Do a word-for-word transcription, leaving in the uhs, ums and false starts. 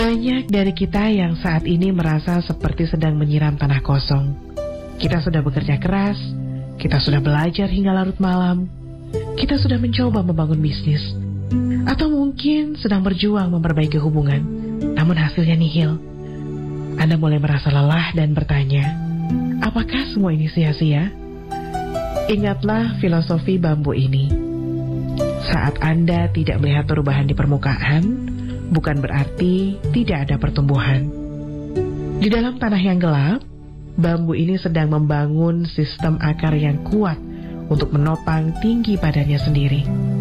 Banyak dari kita yang saat ini merasa seperti sedang menyiram tanah kosong. Kita sudah bekerja keras, kita sudah belajar hingga larut malam, kita sudah mencoba membangun bisnis, atau mungkin sedang berjuang memperbaiki hubungan, namun hasilnya nihil. Anda mulai merasa lelah dan bertanya, apakah semua ini sia-sia? Ingatlah filosofi bambu ini. Saat Anda tidak melihat perubahan di permukaan, bukan berarti tidak ada pertumbuhan. Di dalam tanah yang gelap, bambu ini sedang membangun sistem akar yang kuat untuk menopang tinggi badannya sendiri.